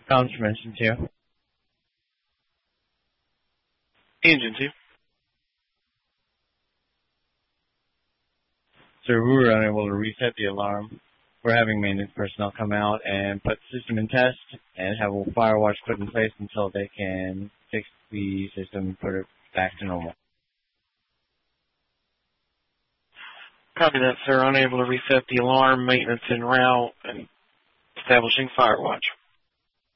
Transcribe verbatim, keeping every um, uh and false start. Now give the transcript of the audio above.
Comms from Engine two. Engine two. Sir, we were unable to reset the alarm. We're having maintenance personnel come out and put the system in test and have a firewatch put in place until they can fix the system and put it back to normal. Copy that, sir. Unable to reset the alarm, maintenance en route, and establishing firewatch.